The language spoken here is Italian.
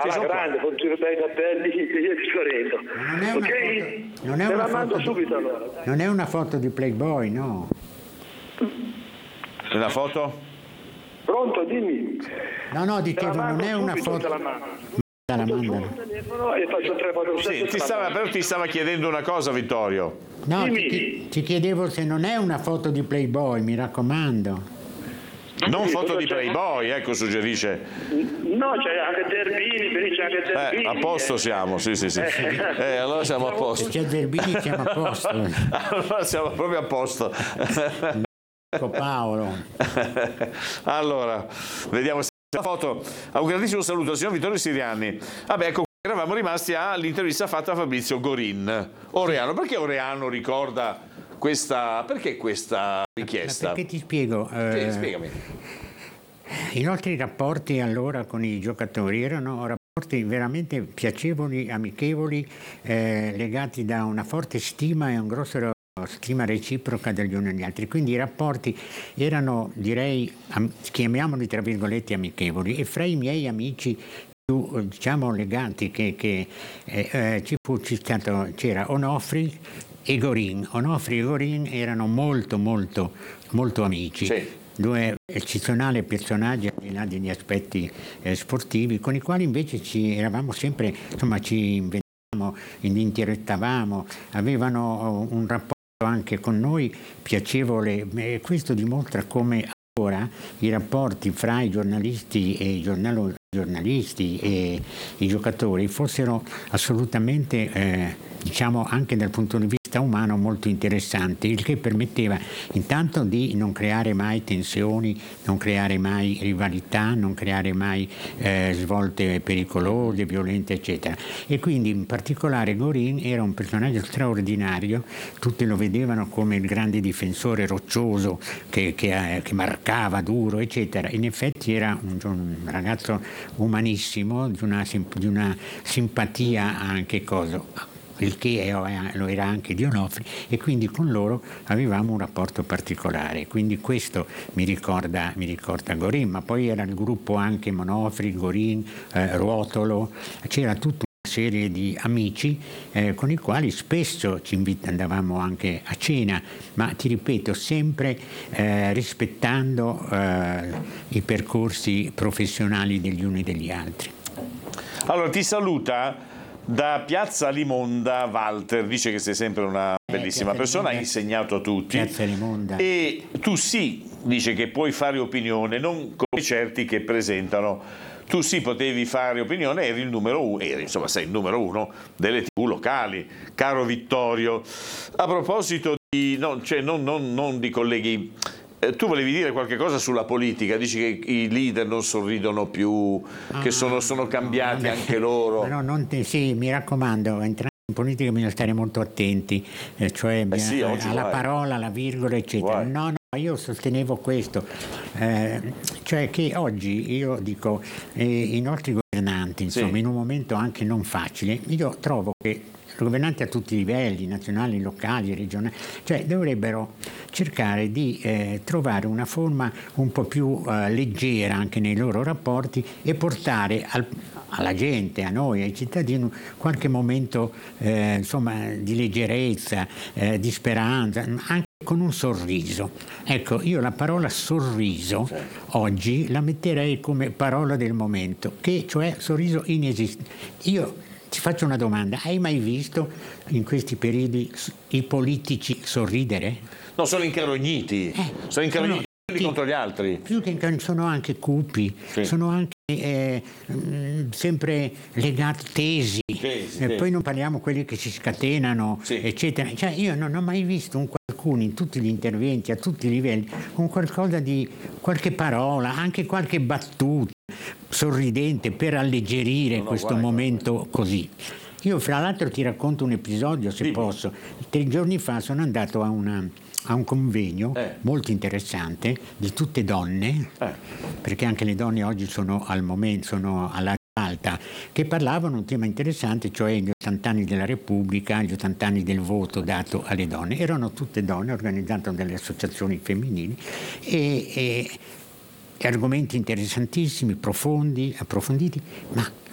alla grande, con giro dai capelli e via discorrendo. Non è Te una la mando foto subito allora. Non è una foto di Playboy, no? Una foto? Pronto, dimmi. No, dicevo, non è una foto. Te la mando. La Sul mandano. telefono e faccio 347. Però ti stava chiedendo una cosa, Vittorio. No, Dimmi. ti chiedevo se non è una foto di Playboy, mi raccomando. Non Sì, foto cosa di c'è? Playboy, ecco, suggerisce. No, c'è anche Zerbini, c'è anche Zerbini. A posto siamo, sì. Allora siamo a Se posto. c'è Zerbini siamo a posto. Allora siamo proprio a posto. Ecco Paolo. Allora, vediamo se la foto. Un grandissimo saluto al signor Vittorio Siriani. Vabbè, ecco, eravamo rimasti all'intervista fatta a Fabrizio Gorin. Oreano, perché Oreano ricorda questa richiesta? Perché ti spiego. Sì, spiegami. I nostri rapporti allora con i giocatori erano rapporti veramente piacevoli, amichevoli, legati da una forte stima e un grosso stima reciproca degli uni agli altri. Quindi i rapporti erano, direi, chiamiamoli tra virgolette amichevoli, e fra i miei amici più diciamo legati c'era Onofri e Gorin. Onofri e Gorin erano molto amici. Sì. Due eccezionali personaggi al di là degli aspetti sportivi, con i quali invece ci inventavamo, interattavamo, avevano un rapporto anche con noi piacevole, e questo dimostra come ora i rapporti fra i giornalisti e i giornalisti e i giocatori fossero assolutamente anche dal punto di vista umano molto interessanti, il che permetteva intanto di non creare mai tensioni, non creare mai rivalità, non creare mai svolte pericolose, violente, eccetera. E quindi in particolare Gorin era un personaggio straordinario, tutti lo vedevano come il grande difensore roccioso che marcava duro, eccetera. In effetti era un ragazzo umanissimo, di una simpatia anche il che lo era anche di Onofri, e quindi con loro avevamo un rapporto particolare, quindi questo mi ricorda Gorin, ma poi era il gruppo anche Onofri, Gorin, Ruotolo, c'era tutta una serie di amici con i quali spesso andavamo anche a cena, ma ti ripeto sempre rispettando i percorsi professionali degli uni e degli altri. Allora ti saluta da Piazza Limonda Walter, dice che sei sempre una bellissima persona, hai insegnato a tutti. Piazza Limonda. E tu dice che puoi fare opinione, non come certi che presentano. Tu potevi fare opinione, eri il numero uno, sei il numero uno delle TV locali, caro Vittorio. A proposito di, non di colleghi, tu volevi dire qualche cosa sulla politica, dici che i leader non sorridono più, che sono cambiati anche loro. Sì, mi raccomando, entrando in politica bisogna stare molto attenti, alla parola, alla virgola, eccetera. No, io sostenevo questo, cioè che oggi io dico i nostri governanti, insomma, in un momento anche non facile, io trovo che i governanti a tutti i livelli, nazionali, locali, regionali, dovrebbero cercare di trovare una forma un po' più leggera anche nei loro rapporti e portare alla gente, a noi, ai cittadini, qualche momento di leggerezza, di speranza, anche con un sorriso. Ecco, io la parola sorriso oggi la metterei come parola del momento, cioè sorriso inesistente. Io ti faccio una domanda: hai mai visto in questi periodi i politici sorridere? No, sono incarogniti, contro gli altri. Più che sono anche cupi, sono anche sempre legati, tesi. Poi non parliamo quelli che si scatenano, eccetera. Io non ho mai visto qualcuno in tutti gli interventi, a tutti i livelli, con qualcosa di qualche parola, anche qualche battuta sorridente per alleggerire questo momento così. Io fra l'altro ti racconto un episodio, se posso. 3 giorni fa sono andato a un convegno molto interessante di tutte donne, perché anche le donne oggi sono alla alta, che parlavano un tema interessante, cioè gli 80 anni della Repubblica, gli 80 anni del voto dato alle donne. Erano tutte donne organizzate dalle associazioni femminili e argomenti interessantissimi, profondi, approfonditi, ma